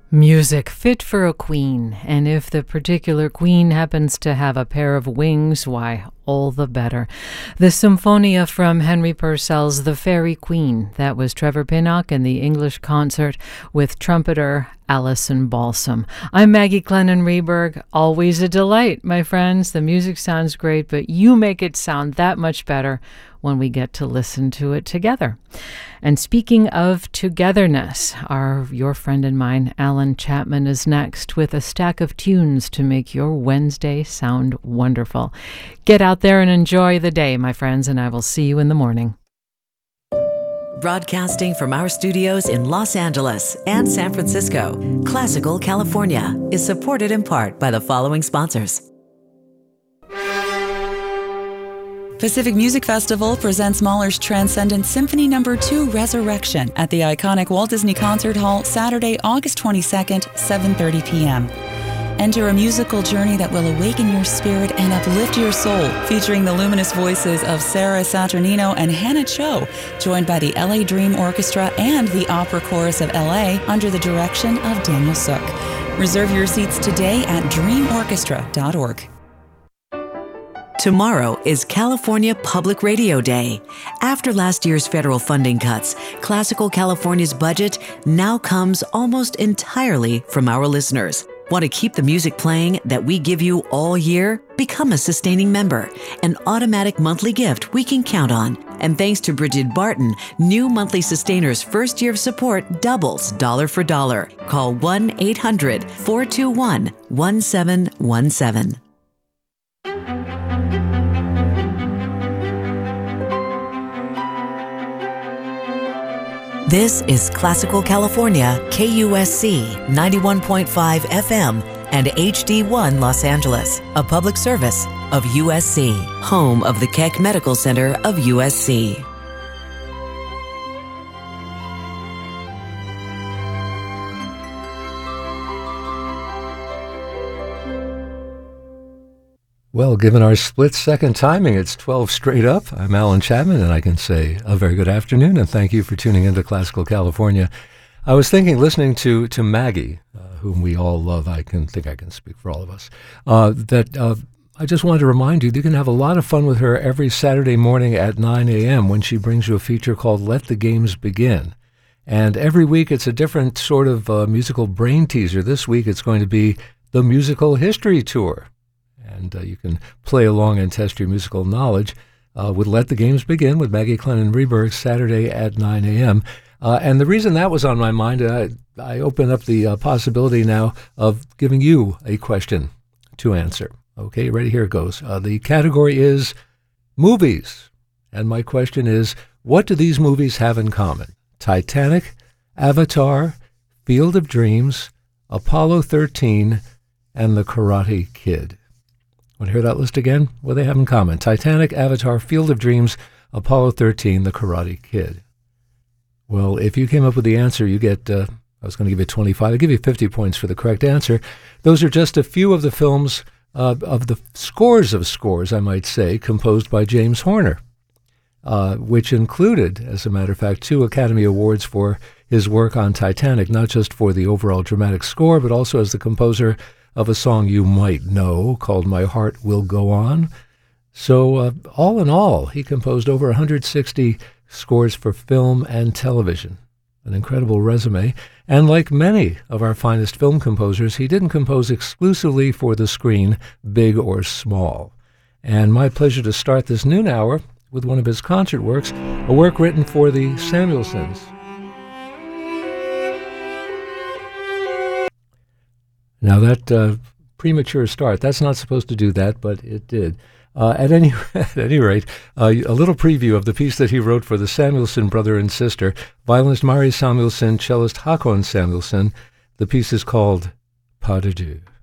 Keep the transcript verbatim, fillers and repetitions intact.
Music fit for a queen, and if the particular queen happens to have a pair of wings, why, all the better. The Symphonia from Henry Purcell's The Fairy Queen. That was Trevor Pinnock in the English concert with trumpeter Alison Balsam. I'm Maggie Clennon-Reberg. Always a delight, my friends. The music sounds great, but you make it sound that much better when we get to listen to it together. And speaking of togetherness, our your friend and mine, Alan Chapman, is next with a stack of tunes to make your Wednesday sound wonderful. Get out there and enjoy the day, my friends, and I will see you in the morning. Broadcasting from our studios in Los Angeles and San Francisco, Classical California is supported in part by the following sponsors. Pacific Music Festival presents Mahler's Transcendent Symphony Number two Resurrection at the iconic Walt Disney Concert Hall Saturday, August twenty-second, seven thirty p.m. Enter a musical journey that will awaken your spirit and uplift your soul, featuring the luminous voices of Sarah Saturnino and Hannah Cho, joined by the L A Dream Orchestra and the Opera Chorus of L A under the direction of Daniel Sook. Reserve your seats today at dream orchestra dot org. Tomorrow is California Public Radio Day. After last year's federal funding cuts, Classical California's budget now comes almost entirely from our listeners. Want to keep the music playing that we give you all year? Become a sustaining member, an automatic monthly gift we can count on. And thanks to Bridget Barton, new monthly sustainers' first year of support doubles dollar for dollar. Call one eight hundred, four two one, one seven one seven. This is Classical California, K U S C ninety-one point five F M and H D one Los Angeles, a public service of U S C, home of the Keck Medical Center of U S C. Well, given our split-second timing, it's twelve straight up. I'm Alan Chapman, and I can say a very good afternoon, and thank you for tuning into Classical California. I was thinking, listening to to Maggie, uh, whom we all love, I can think I can speak for all of us, uh, that uh, I just wanted to remind you, you can have a lot of fun with her every Saturday morning at nine a.m. when she brings you a feature called Let the Games Begin. And every week it's a different sort of uh, musical brain teaser. This week it's going to be the Musical History Tour. And uh, you can play along and test your musical knowledge uh, with Let the Games Begin with Maggie Clennon-Reberg, Saturday at nine a.m. Uh, and the reason that was on my mind, uh, I open up the uh, possibility now of giving you a question to answer. Okay, ready? Here it goes. Uh, the category is movies. And my question is, what do these movies have in common? Titanic, Avatar, Field of Dreams, Apollo thirteen, and The Karate Kid. Want to hear that list again? What do they have in common? Titanic, Avatar, Field of Dreams, Apollo thirteen, The Karate Kid. Well, if you came up with the answer, you get, uh, I was going to give you twenty-five. I'll give you fifty points for the correct answer. Those are just a few of the films, uh, of the scores of scores, I might say, composed by James Horner, uh, which included, as a matter of fact, two Academy Awards for his work on Titanic, not just for the overall dramatic score, but also as the composer of a song you might know called My Heart Will Go On. So uh, all in all, he composed over one hundred sixty scores for film and television. An incredible resume. And like many of our finest film composers, he didn't compose exclusively for the screen, big or small. And my pleasure to start this noon hour with one of his concert works, a work written for the Samuelsons. Now that uh, premature start, that's not supposed to do that, but it did. Uh, at any at any rate, uh, a little preview of the piece that he wrote for the Samuelson brother and sister, violinist Mari Samuelson, cellist Hakon Samuelson. The piece is called Pas de Deux.